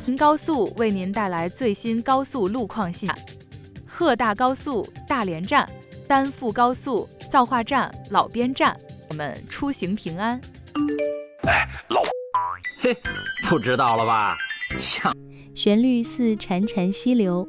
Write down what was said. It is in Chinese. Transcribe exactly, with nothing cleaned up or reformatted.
高速为您带来最新高速路况信息。鹤大高速大连站、丹阜高速造化站、老边站，我们出行平安。 哎，老，嘿，不知道了吧？像旋律似潺潺溪流，